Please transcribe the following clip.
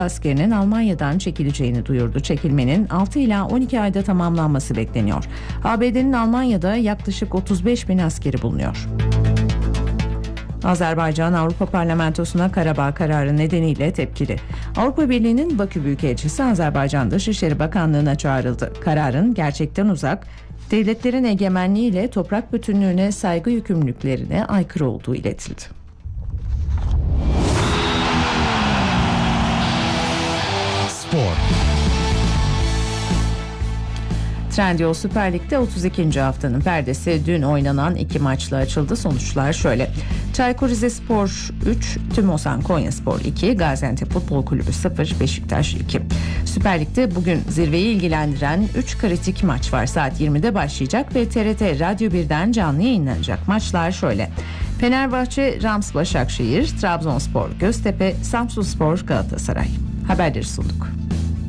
askerinin Almanya'dan çekileceğini duyurdu. Çekilmenin 6 ila 12 ayda tamamlanması bekleniyor. ABD'nin Almanya'da yaklaşık 35 bin askeri bulunuyor. Azerbaycan Avrupa Parlamentosu'na Karabağ kararı nedeniyle tepkili. Avrupa Birliği'nin Bakü Büyükelçisi Azerbaycan Dışişleri Bakanlığı'na çağrıldı. Kararın gerçekten uzak, devletlerin egemenliği ile toprak bütünlüğüne saygı yükümlülüklerine aykırı olduğu iletildi. Spor. Trendyol Süper Lig'de 32. haftanın perdesi dün oynanan 2 maçla açıldı. Sonuçlar şöyle: Çaykur Rizespor 3, Tümosan Konyaspor 2, Gaziantep Futbol Kulübü 0, Beşiktaş 2. Süper Lig'de bugün zirveyi ilgilendiren 3 kritik maç var. Saat 20'de başlayacak ve TRT Radyo 1'den canlı yayınlanacak. Maçlar şöyle: Fenerbahçe Rams Başakşehir, Trabzonspor Göztepe, Samsunspor Galatasaray. Haberleri sunduk.